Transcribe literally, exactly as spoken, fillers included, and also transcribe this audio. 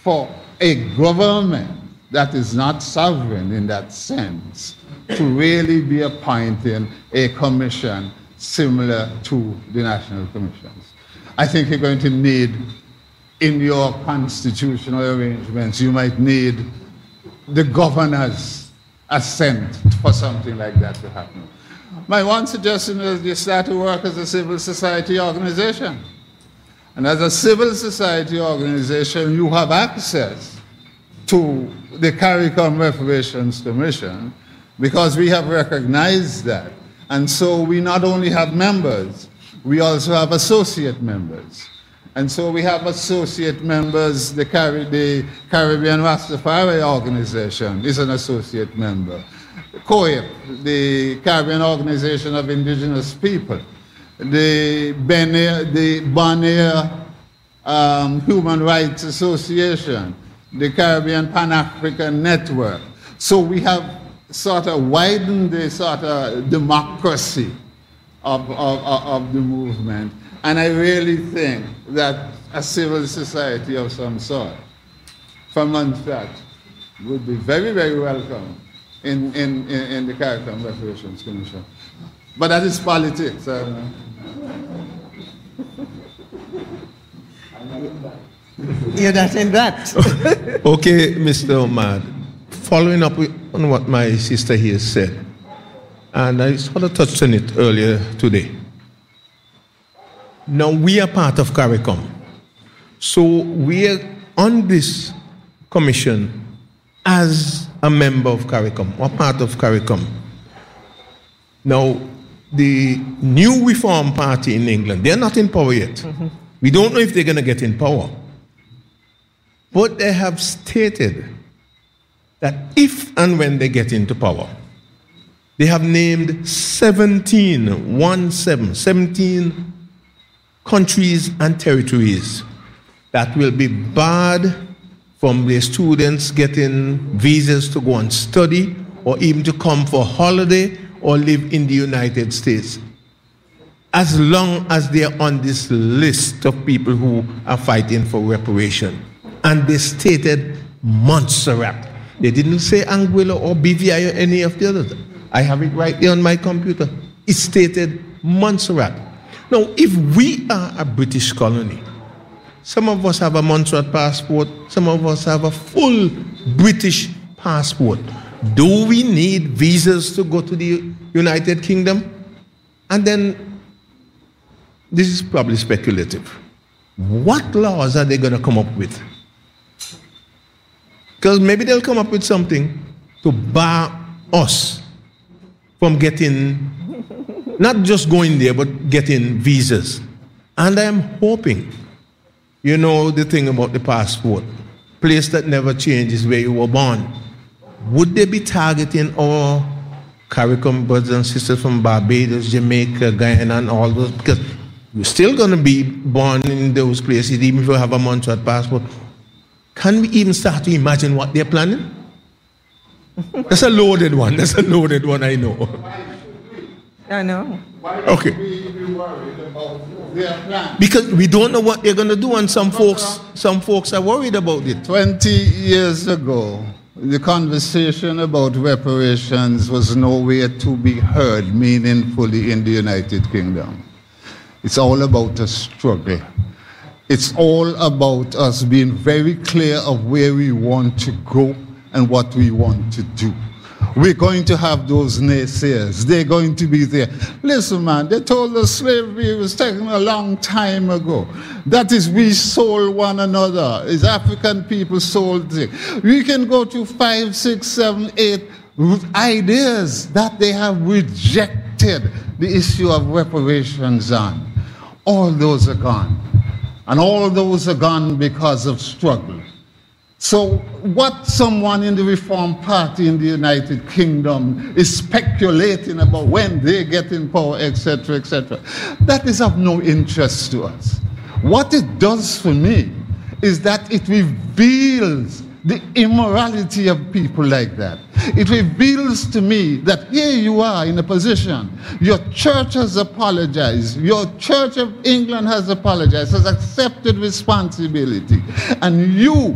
for a government that is not sovereign in that sense to really be appointing a commission similar to the national commissions. I think you're going to need, in your constitutional arrangements, you might need the governor's assent for something like that to happen. My one suggestion is you start to work as a civil society organization. And as a civil society organization, you have access to the CARICOM Reparations Commission because we have recognized that. And so we not only have members, we also have associate members. And so we have associate members, the, Cari the Caribbean Rastafari Organization is an associate member. COIP, the Caribbean Organization of Indigenous People, the Benin, the Bonaire um, Human Rights Association, the Caribbean Pan-African Network. So we have sort of widened the sort of democracy of, of, of the movement. And I really think that a civil society of some sort from Montserrat would be very, very welcome in, in, in, in the CARICOM Reparations Commission. But that is politics. Um, You're not in that. Okay, Mister Omar, following up on what my sister here said, and I sort of touched on it earlier today. Now, we are part of CARICOM. So we are on this commission as a member of CARICOM, or part of CARICOM. Now, the new Reform Party in England, they're not in power yet. Mm-hmm. We don't know if they're going to get in power. But they have stated that if and when they get into power, they have named seventeen, one seven, seventeen countries and territories that will be barred from their students getting visas to go and study or even to come for holiday or live in the United States, as long as they are on this list of people who are fighting for reparation. And they stated Montserrat. They didn't say Anguilla or B V I or any of the others. I have it right there on my computer. It stated Montserrat. Now, if we are a British colony, some of us have a Montserrat passport, some of us have a full British passport. Do we need visas to go to the United Kingdom? And then, this is probably speculative. What laws are they going to come up with? Because maybe they'll come up with something to bar us from getting, not just going there, but getting visas. And I'm hoping, you know the thing about the passport, place that never changes where you were born. Would they be targeting our CARICOM brothers and sisters from Barbados, Jamaica, Guyana, and all those? Because you're still going to be born in those places, even if you have a Montserrat passport. Can we even start to imagine what they're planning? That's a loaded one. That's a loaded one, I know. I know. Okay. Because we don't know what they're going to do, and some folks, some folks are worried about it. Twenty years ago, the conversation about reparations was nowhere to be heard meaningfully in the United Kingdom. It's all about a struggle. It's all about us being very clear of where we want to go and what we want to do. We're going to have those naysayers. They're going to be there. Listen, man, they told us slavery was taken a long time ago. That is, we sold one another. It's African people sold it. We can go to five, six, seven, eight ideas that they have rejected the issue of reparations on. All those are gone. And all those are gone because of struggle. So what someone in the Reform Party in the United Kingdom is speculating about when they get in power, et cetera, et cetera, that is of no interest to us. What it does for me is that it reveals the immorality of people like that. It reveals to me that here you are in a position, your church has apologized, your Church of England has apologized, has accepted responsibility, and you